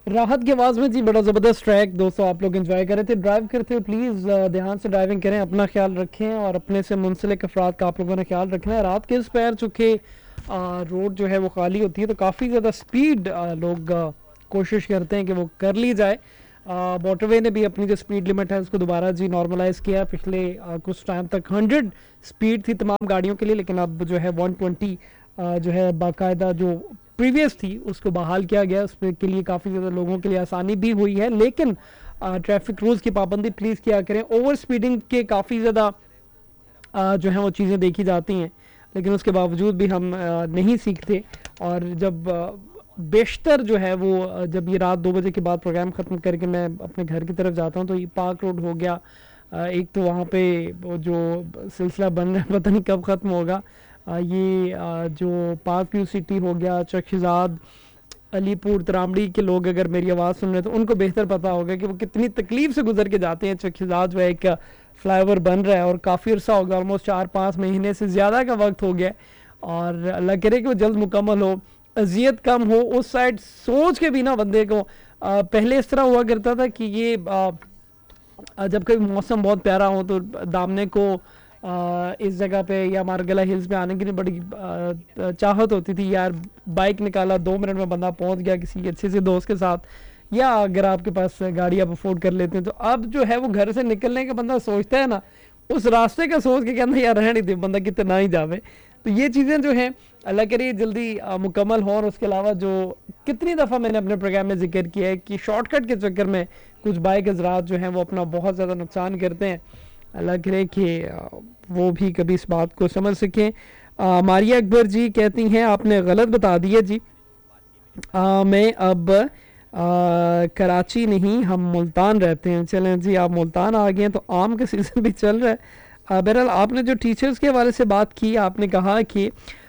राहत की आवाज़ में जी बड़ा ज़बरदस्त ट्रैक दोस्तों आप लोग एंजॉय कर रहे थे। ड्राइव करते हुए प्लीज़ ध्यान से ड्राइविंग करें, अपना ख्याल रखें और अपने से मुंसलिक अफराद का आप लोगों ने ख्याल रखना है। रात के इस पैर चूँकि रोड जो है वो खाली होती है तो काफ़ी ज़्यादा स्पीड लोग कोशिश करते हैं कि वो कर ली जाए। मोटरवे ने भी अपनी जो स्पीड लिमिट है उसको दोबारा जी नॉर्मलाइज़ किया। पिछले कुछ टाइम तक 100 स्पीड थी तमाम गाड़ियों के लिए, लेकिन अब जो है 120 जो है बाकायदा जो प्रीवियस थी उसको बहाल किया गया। उसके के लिए काफ़ी ज़्यादा लोगों के लिए आसानी भी हुई है, लेकिन ट्रैफिक रूल्स की पाबंदी प्लीज़ किया करें। ओवर स्पीडिंग के काफ़ी ज़्यादा जो है वो चीज़ें देखी जाती हैं, लेकिन उसके बावजूद भी हम नहीं सीखते। और जब बेशतर जो है वो जब ये रात 2 बजे के बाद प्रोग्राम ख़त्म करके मैं अपने घर की तरफ जाता हूँ तो ये पार्क रोड हो गया, एक तो वहाँ पे वो जो सिलसिला बन रहा है पता नहीं कब ख़त्म होगा। ये जो पार्क व्यू सिटी हो गया, चरखीज़ाद, अलीपुर, तरामड़ी के लोग अगर मेरी आवाज़ सुन रहे हैं तो उनको बेहतर पता होगा कि वो कितनी तकलीफ से गुजर के जाते हैं। चरखीज़ाद जो है एक फ्लाईओवर बन रहा है और काफ़ी अरसा हो गया, ऑलमोस्ट 4-5 महीने से ज़्यादा का वक्त हो गया और अल्लाह करे कि वो जल्द मुकम्मल हो, अजियत कम हो। उस साइड सोच के भी ना बंदे को पहले इस तरह हुआ करता था कि ये जब कभी मौसम बहुत प्यारा हो तो दामने को इस जगह पे या मारगला हिल्स पे आने की बड़ी चाहत होती थी। यार बाइक निकाला, 2 मिनट में बंदा पहुंच गया किसी अच्छे से दोस्त के साथ, या अगर आपके पास गाड़ी आप अफोर्ड कर लेते हैं तो अब जो है वो घर से निकलने का बंदा सोचता है ना, उस रास्ते का सोच के कहता है यार रहने दे, बंदा कितना ही जावे। तो ये चीज़ें जो हैं अल्लाह करे जल्दी मुकम्मल हों। और उसके अलावा जो कितनी दफ़ा मैंने अपने प्रोग्राम में जिक्र किया है कि शॉर्टकट के चक्कर में कुछ बाइक हजरात जो हैं वो अपना बहुत ज़्यादा नुकसान करते हैं। अल्लाह करे कि वो भी कभी इस बात को समझ सकें। मारिया अकबर जी कहती हैं आपने गलत बता दिया जी, मैं अब कराची नहीं हम मुल्तान रहते हैं। चलें जी आप मुल्तान आ गए हैं तो आम का सीज़न भी चल रहा है। बहरहाल आपने जो टीचर्स के हवाले से बात की, आपने कहा कि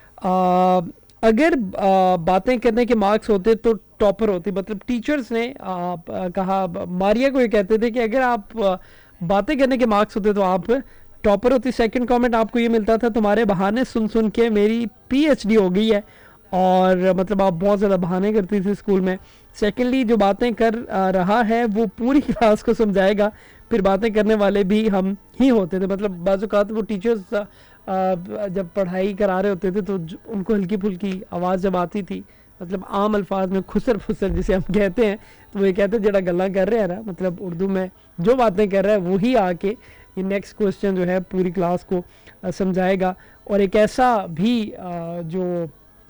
अगर बातें करने के मार्क्स होते तो टॉपर होती, मतलब टीचर्स ने कहा, मारिया को ये कहते थे कि अगर आप बातें करने के मार्क्स होते तो आप टॉपर होती। सेकंड कमेंट आपको ये मिलता था तुम्हारे बहाने सुन सुन के मेरी पीएचडी हो गई है, और मतलब आप बहुत ज़्यादा बहाने करती थी स्कूल में। सेकेंडली जो बातें कर रहा है वो पूरी क्लास को समझाएगा, फिर बातें करने वाले भी हम ही होते थे। मतलब बाज़ औक़ात वो टीचर्स जब पढ़ाई करा रहे होते थे तो उनको हल्की फुल्की आवाज़ जब आती थी, मतलब आम अल्फाज में खुसर फुसर जिसे हम कहते हैं, तो वो ये कहते हैं जड़ा गल्ला कर रहे हैं ना, मतलब उर्दू में जो बातें कर रहा है वही आके ये नेक्स्ट क्वेश्चन जो है पूरी क्लास को समझाएगा। और एक ऐसा भी जो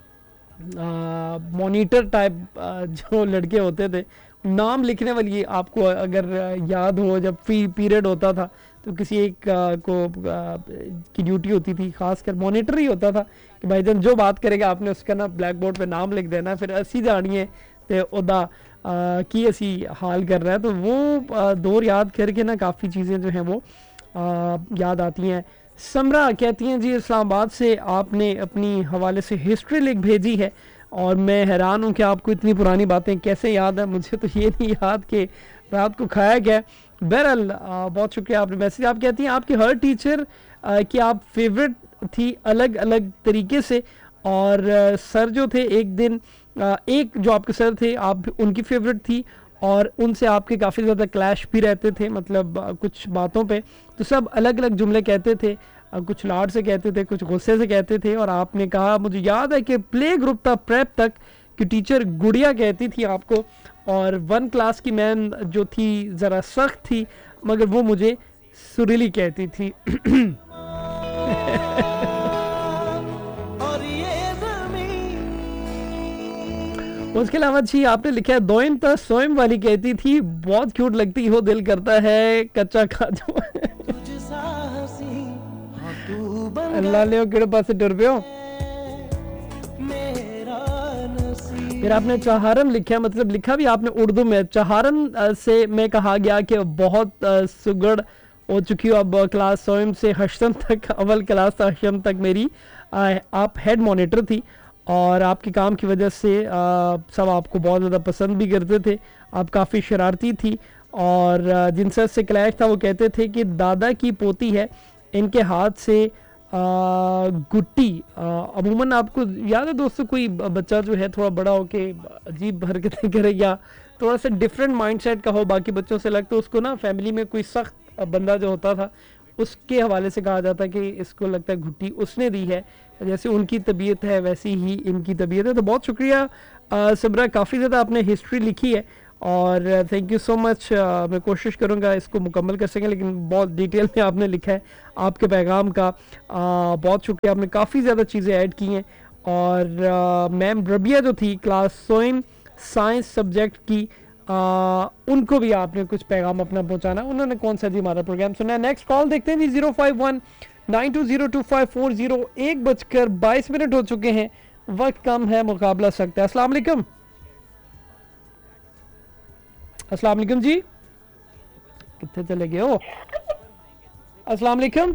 मॉनिटर टाइप जो लड़के होते थे, नाम लिखने वाली, आपको अगर याद हो जब फी पीरियड होता था तो किसी एक की ड्यूटी होती थी, खासकर मॉनिटर ही होता था कि भाईजान जो बात करेगा आपने उसका ना ब्लैक बोर्ड पे नाम लिख देना, फिर असी जानिए तो उदा की असी हाल कर रहा है। तो वो दौर याद करके ना काफ़ी चीज़ें जो हैं वो याद आती हैं। समरा कहती हैं जी इस्लामाबाद से आपने अपनी हवाले से हिस्ट्री लिख भेजी है और मैं हैरान हूँ कि आपको इतनी पुरानी बातें कैसे याद है। मुझे तो ये नहीं याद कि रात को खाया गया। बहरहाल बहुत शुक्रिया आपने मैसेज। आप कहती हैं आपकी हर टीचर की आप फेवरेट थी अलग अलग तरीके से, और सर जो थे एक दिन एक जो आपके सर थे आप उनकी फेवरेट थी और उनसे आपके काफ़ी ज़्यादा क्लैश भी रहते थे, मतलब कुछ बातों पे तो सब अलग अलग जुमले कहते थे, कुछ लाड से कहते थे, कुछ गुस्से से कहते थे। और आपने कहा, मुझे याद है कि प्ले ग्रुप था प्रेप तक कि टीचर गुड़िया कहती थी आपको, और 1 क्लास की मैम जो थी ज़रा सख्त थी मगर वो मुझे सुरीली कहती थी। उसके अलावा जी आपने लिखा है दोयम तो सोयम वाली कहती थी बहुत क्यूट लगती हो, दिल करता है कच्चा खा जाओ। अल्लाह ले केड़े पासे टुर पियो। फिर आपने चहारन लिखा, मतलब लिखा भी आपने उर्दू में। चहारन से मैं कहा गया कि बहुत सुगड़ हो चुकी हो, अब क्लास सोयम से हशम तक, अव्वल क्लास से हशम तक मेरी आप हेड मॉनिटर थी और आपके काम की वजह से सब आपको बहुत ज़्यादा पसंद भी करते थे। आप काफ़ी शरारती थी और जिन सर से क्लैश था वो कहते थे कि दादा की पोती है, इनके हाथ से गुट्टी, अमूमन आपको याद है दोस्तों कोई बच्चा जो है थोड़ा बड़ा होके अजीब हरकतें करे या थोड़ा सा डिफरेंट माइंडसेट का हो बाकी बच्चों से अलग, तो उसको ना फैमिली में कोई सख्त बंदा जो होता था उसके हवाले से कहा जाता कि इसको लगता है घुट्टी उसने दी है, जैसे उनकी तबीयत है वैसी ही इनकी तबीयत है। तो बहुत शुक्रिया सबरा, काफ़ी ज़्यादा आपने हिस्ट्री लिखी है और थैंक यू सो मच। मैं कोशिश करूँगा इसको मुकम्मल कर सकें, लेकिन बहुत डिटेल में आपने लिखा है आपके पैगाम का। बहुत शुक्रिया, आपने काफ़ी ज़्यादा चीज़ें ऐड की हैं। और मैम रबिया जो थी क्लास सोइन साइंस सब्जेक्ट की, उनको भी आपने कुछ पैगाम अपना पहुंचाना, उन्होंने कौन सा जी हमारा प्रोग्राम सुना है। नेक्स्ट कॉल देखते हैं जी, 051-920-2540। 1:22 हो चुके हैं, वक्त कम है, मुकाबला सख्त है। अस्सलाम वालेकुम। अस्सलाम वालेकुम जी, कितने चले गए हो। अस्सलाम वालेकुम।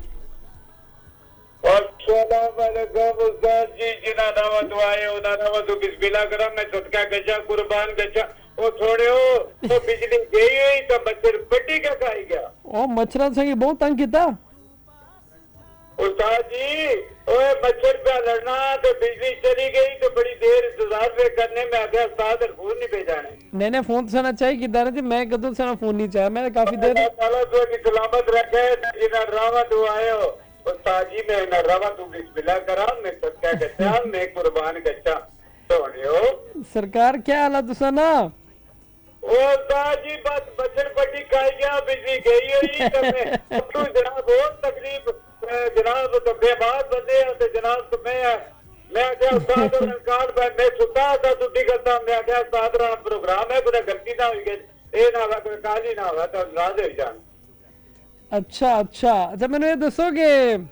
जी जिना नवा दुआए उना नवा तो बिस्मिल्लाह करा मैं सदका गजा कुर्बान गजा ओ छोड़े हो तो बिजली गई हुई तो मच्छर पट्टी का खाई गया ओ मच्छर से बहुत तंग किया उस्ताद जी। ओए मच्छर पे लड़ना तो बिजली चली गई तो बड़ी देर इंतजार पे करने में आ गया उस्ताद, फोन नहीं भेजाने नहीं फोन से चाहिए किधर जी, मैं कदों से फोन नहीं चाहे, मैं काफी देर सलामत रखे जिना रावा दुआए हो उस्ताद जी। मैं ना रवा तू बिस्मिल्लाह करा मैं सदका गजा मैं कुर्बान गजा छोड़ियो सरकार क्या हालत तुसा ना उस्ताद जी बस मच्छर पट्टी खाई गया बिजली गई हुई तो मैं जनाब बहुत तकलीफ जनाब तो बेबाद बंदे हैं तो जनाब तो मैं क्या उस्ताद काल मैं सुता था छुट्टी करता मैं क्या उस्ताद रा प्रोग्राम है कोई गलती ना हुई ये ना हुआ कोई काल ही ना हुआ तो नाराज हो जान। अच्छा अच्छा अच्छा, मैंने ये दसो कि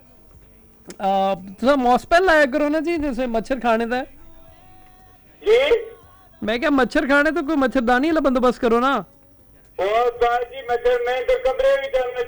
तुसा मॉस्पेल लाया करो ना जी, जैसे मच्छर खाने का जी। मैं क्या मच्छर खाने तो कोई मच्छरदानी वाला बंदोबस्त करो ना। जी मच्छर मैं तो कमरे भी जाना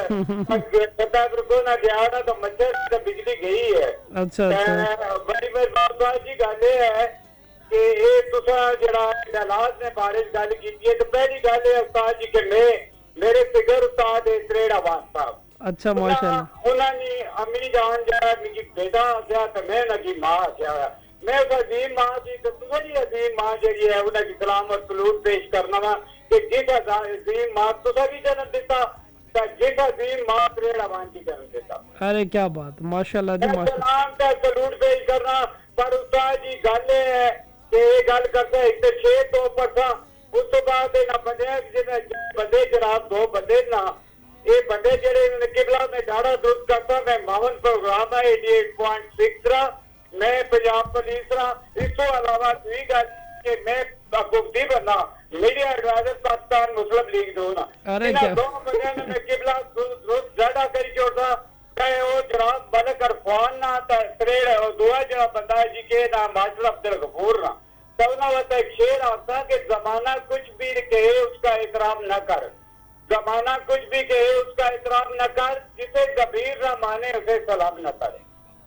जी पता को ना जाना तो मच्छर तो बिजली गई है। अच्छा अच्छा बड़ी मेहरबानी जी गल है कि ये तुसा जरा हालात ने बारिश गल की है तो पहली गल है उस्ताद जी के मेरे फिगर उस्ताद त्रेड़ आवाज साहब। अच्छा माशाल्लाह उन्होंने अम्मी जान जाया मेरी बेटा आख्या तो मैं नकी मां आख्या मैं उस अजीम मां की तो तुम्हारी अजीम मां जी है उन्हें सलाम और सलूट पेश करना वा कि जिस अजीम मां तुसा भी जन्म दिता जिस अजीम मां त्रेड़ आवाज की जन्म दिता। अरे क्या बात, माशाल्लाह जी माशाल्लाह। सलाम का सलूट पेश करना पर उस्ताद जी गल है कि ये गल करते एक तो 6 तो परसा उस तो बाद ना बंदे जिन्हें बंदे जनाब 2 बंदे ना ये बंदे जेडे किबला में डाड़ा दुरुस्त करता मैं मावन प्रोग्राम है 88.6 रहा मैं पंजाब पुलिस रहा। इस तो अलावा दूसरी गल कि मैं मुफ्ती बनना मीडिया एडवाइजर पाकिस्तान मुस्लिम लीग दो ना इन 2 बंदे ने मैं किबला दुरुस्त ज्यादा करी छोड़ा चाहे वो जनाब मलिक अरफान ना त्रेड़ और दुआ जरा बंदा है जी के नाम मास्टर अब्दुल गफूर ना तो उन्होंने एक शेर आता कि जमाना कुछ भी कहे उसका एहतराम न कर, जमाना कुछ भी कहे उसका एहतराम न कर, जिसे कबीर न माने उसे सलाम न करे।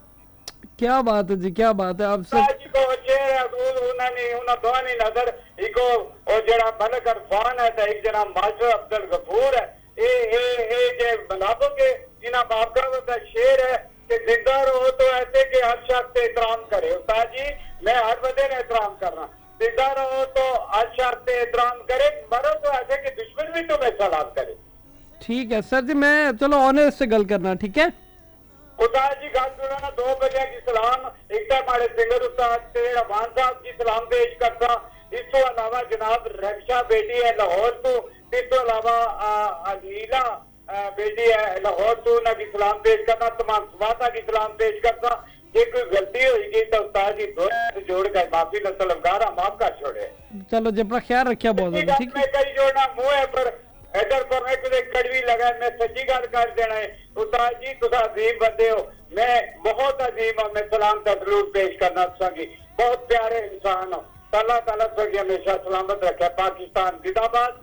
क्या बात है जी, क्या बात है। आप सब को शेर उन्होंने नजर इको और जरा मलिक अरफान है तो एक जना मास्टर अब्दुल गफूर है ये जे बनाबो के जिना बाप का शेर है कि जिंदा रहो तो ऐसे कि हर शख्स एहतराम करे। उस्ताद जी मैं हर बंदे ने एहतराम करना, जिंदा रहो तो हर शख्स एहतराम करे, मरो तो ऐसे कि दुश्मन भी तुम्हें सलाम करे। ठीक है सर जी, मैं चलो ऑनेस्ट से गल करना ठीक है। उस्ताद जी गल सुनो ना 2 बजे की सलाम एक तो हमारे सिंगर उस्ताद तेरे रमान साहब की सलाम पेश करता। इस तो अलावा जनाब रक्षा बेटी है लाहौर तो, इस तो अलावा नीला बेटी है लाहौर तो उन्हें सलाम पेश करना, तमाम समाता की सलाम पेश करता। ये कोई गलती होगी तो उस्ताद जी दो जोड़ कर माफी न तलबगार माफ कर छोड़े। चलो जी अपना ख्याल रखिए बहुत ज्यादा ठीक है। कई जोड़ना मुंह है पर इधर को मैं कुछ कड़वी लगा मैं सच्ची गल कर देना है। उस्ताद जी तुम अजीम बंदे हो, मैं बहुत अजीम हूं, मैं सलाम का सलूट पेश करना चाहूंगी, बहुत प्यारे इंसान हो। अल्लाह ताला सबकी हमेशा सलामत रखे। पाकिस्तान जिंदाबाद,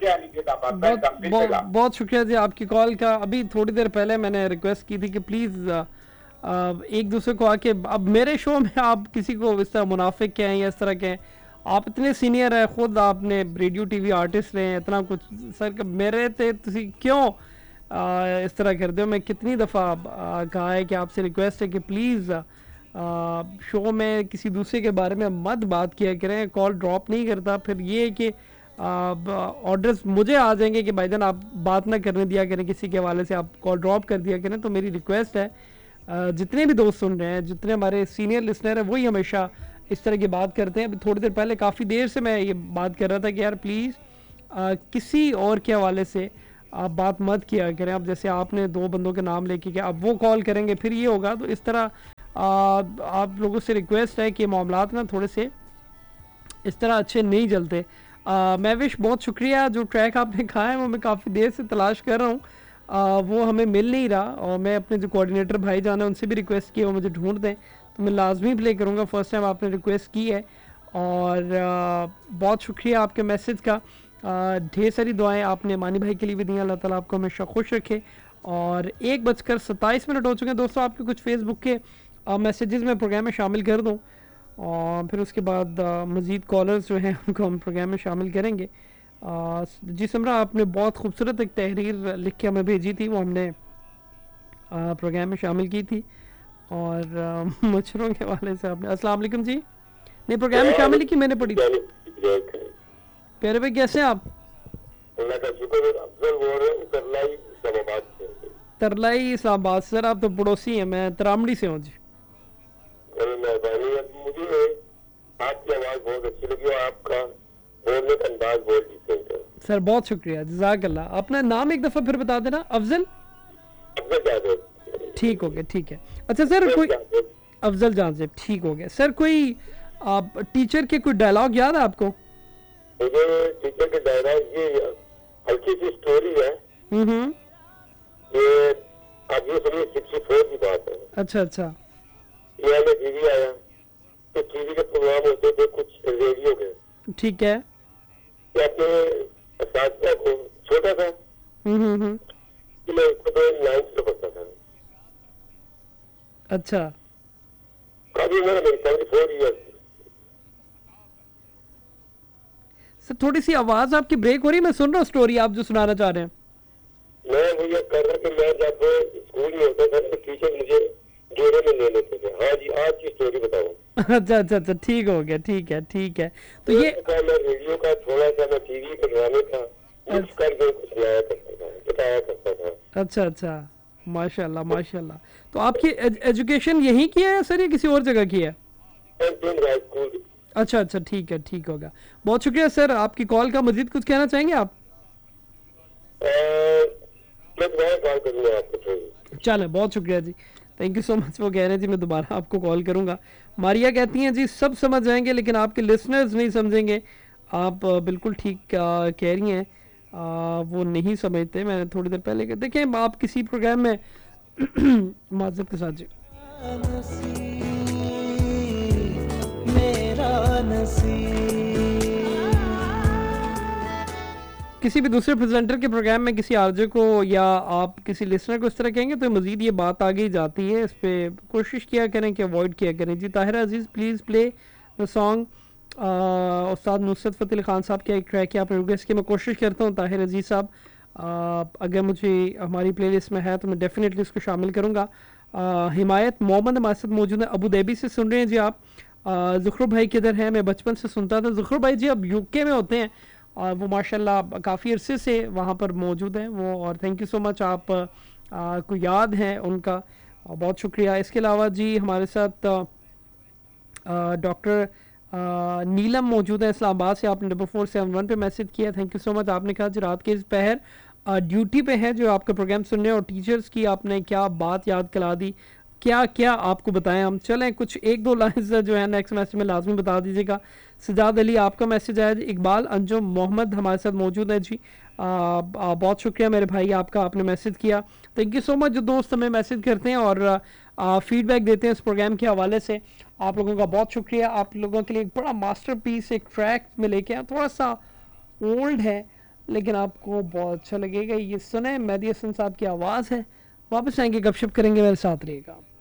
जिंदाबाद। बहुत शुक्रिया जी आपकी कॉल का। अभी थोड़ी देर पहले मैंने रिक्वेस्ट की थी कि प्लीज़ एक दूसरे को आके, अब मेरे शो में आप किसी को इस तरह मुनाफिक के हैं या इस तरह के हैं, आप इतने सीनियर हैं, खुद आपने रेडियो टीवी आर्टिस्ट रहे हैं, इतना कुछ सर मेरे ते तुसी क्यों इस तरह कर दो। मैं कितनी दफ़ा कहा है कि आपसे रिक्वेस्ट है कि प्लीज़ शो में किसी दूसरे के बारे में मत बात किया करें, कॉल ड्रॉप नहीं करता। फिर ये है कि ऑर्डर्स मुझे आ जाएंगे कि भाईजान आप बात ना करने दिया करें किसी के हवाले से, आप कॉल ड्रॉप कर दिया करें। तो मेरी रिक्वेस्ट है, जितने भी दोस्त सुन रहे हैं, जितने हमारे सीनियर लिसनर हैं, वही हमेशा इस तरह की बात करते हैं। अभी थोड़ी देर पहले काफ़ी देर से मैं ये बात कर रहा था कि यार प्लीज़ किसी और के हवाले से आप बात मत किया करें। अब जैसे आपने 2 बंदों के नाम लेके कि अब वो कॉल करेंगे फिर ये होगा, तो इस तरह आप लोगों से रिक्वेस्ट है कि मामलात ना थोड़े से इस तरह अच्छे नहीं चलते। महविश बहुत शुक्रिया, जो ट्रैक आपने कहा है वो मैं काफ़ी देर से तलाश कर रहा हूँ, वो हमें मिल नहीं रहा। और मैं अपने जो कोऑर्डिनेटर भाई जान है उनसे भी रिक्वेस्ट की वो मुझे ढूंढ दें, तो मैं लाजमी प्ले करूँगा। फर्स्ट टाइम आपने रिक्वेस्ट की है और बहुत शुक्रिया आपके मैसेज का। ढेर सारी दुआएं आपने मानी भाई के लिए भी दी। अल्लाह ताला आपको हमेशा खुश रखे। और 1:27 हो चुके हैं दोस्तों। आपके कुछ फेसबुक के मैसेजेस मैं प्रोग्राम में शामिल कर दूँ और फिर उसके बाद मज़ीद कॉलर्स जो हैं उनको हम प्रोग्राम में शामिल करेंगे। जी समरा, आपने बहुत खूबसूरत एक तहरीर लिख के हमें भेजी थी, वो हमने प्रोग्राम में शामिल की थी। और मच्छरों के हवाले से आपने अस्सलाम वालेकुम जी, नहीं प्रोग्राम में शामिल की मैंने पढ़ी। प्यारे भाई कैसे हैं आप? तरलाई इस्लामाबाद। सर आप तो पड़ोसी हैं, मैं तरामड़ी से हूँ जी। मुझे आपकी आवाज बहुत अच्छी लगी और आपका बोलने का अंदाज बहुत डिसेंट है सर, बहुत शुक्रिया, जज़ाकल्लाह। अपना नाम एक दफ़ा फिर बता देना। अफजल? ठीक हो गया, ठीक है। अच्छा सर, कोई अफजल जान, ठीक हो गया। सर कोई टीचर के कोई डायलॉग याद है आपको? मुझे टीचर के डायलॉग ये हल्की सी स्टोरी है। ये अब ये सुनिए 64 की बात है। अच्छा अच्छा। ये हमें टीवी आया तो टीवी के प्रोग्राम होते थे कुछ रेडियो के, ठीक है। अपने असातिज़ा को छोटा था कि मैं उसको तो 9th से पढ़ता था। अच्छा। काफी उम्र मेरी 74 ईयर्स। सर थोड़ी सी आवाज आपकी ब्रेक हो रही है, मैं सुन रहा हूँ स्टोरी आप जो सुनाना चाह रहे हैं। मैं वो ये कर रहा कि मैं जब स्कूल में होता था तो टीचर मुझे जोड़े में ले लेते थे। हाँ जी, आज की स्टोरी बताओ। अच्छा अच्छा अच्छा, ठीक हो गया, ठीक है ठीक है। तो ये मैं रेडियो का थोड़ा सा मैं टीवी पे ड्रामे का मिक्स करके कुछ सुनाया करता था, बताया करता था। अच्छा अच्छा, माशाल्लाह माशाल्लाह। तो आपकी एजुकेशन यहीं की है सर या किसी और जगह की है? स्कूल। अच्छा अच्छा, ठीक है, ठीक होगा। बहुत शुक्रिया सर आपकी कॉल का। मजीद कुछ कहना चाहेंगे आप? मैं दोबारा कॉल करूंगा आपको। चलें, बहुत शुक्रिया जी, थैंक यू सो मच। वो कह रहे हैं जी मैं दोबारा आपको कॉल करूंगा। मारिया कहती हैं जी सब समझ जाएंगे लेकिन आपके लिसनर्स नहीं समझेंगे। आप बिल्कुल ठीक कह रही हैं, वो नहीं समझते। मैंने थोड़ी देर पहले देखें आप किसी प्रोग्राम में माजरत के साथ जी किसी भी दूसरे प्रेजेंटर के प्रोग्राम में किसी आरजे को या आप किसी लिसनर को इस तरह कहेंगे तो मज़ीद ये बात आगे जाती है। इस पर कोशिश किया करें कि अवॉइड किया करें। जी ताहिरा अजीज़ प्लीज़ प्ले द सॉन्ग। उस्ताद नुसरत फ़तेह अली ख़ान साहब का एक ट्रैक है, आपने रिक्वेस्ट की, मैं कोशिश करता हूँ ताहिर अजीज़ साहब अगर मुझे हमारी प्लेलिस्ट में है तो मैं डेफिनेटली उसको शामिल करूँगा। हिमायत मोहम्मद हमारे साथ मौजूद है, अबू धाबी से सुन रहे हैं जी आप। ज़ुखरुब भाई किधर है? मैं बचपन से सुनता था। ज़ुखरुब भाई जी अब यूके में होते हैं और वो माशाल्लाह काफ़ी अरसे से वहाँ पर मौजूद हैं वो, और थैंक यू सो मच आप को याद है उनका, बहुत शुक्रिया। इसके अलावा जी हमारे साथ डॉक्टर नीलम मौजूद है इस्लामाबाद से। आपने 4471 पे मैसेज किया, थैंक यू सो मच। आपने कहा जी रात के इस पहर ड्यूटी पे है जो आपका प्रोग्राम सुन रहे हैं और टीचर्स की आपने क्या बात याद करा दी, क्या क्या आपको बताएं हम। चलें कुछ 1-2 लाइन्स जो है नेक्स्ट मैसेज में लाजमी बता दीजिएगा। सजाद अली आपका मैसेज आया जी। इकबाल अंजुम मोहम्मद हमारे साथ मौजूद है जी। बहुत शुक्रिया मेरे भाई आपका, आपने मैसेज किया, थैंक यू सो मच। जो दोस्त हमें मैसेज करते हैं और फीडबैक देते हैं इस प्रोग्राम के हवाले से, आप लोगों का बहुत शुक्रिया। आप लोगों के लिए एक बड़ा मास्टरपीस एक ट्रैक में लेके आया, थोड़ा सा ओल्ड है लेकिन आपको बहुत अच्छा लगेगा। ये सुने, मेहदी हसन साहब की आवाज़ है। वापस आएंगे, गपशप करेंगे, मेरे साथ रहिएगा।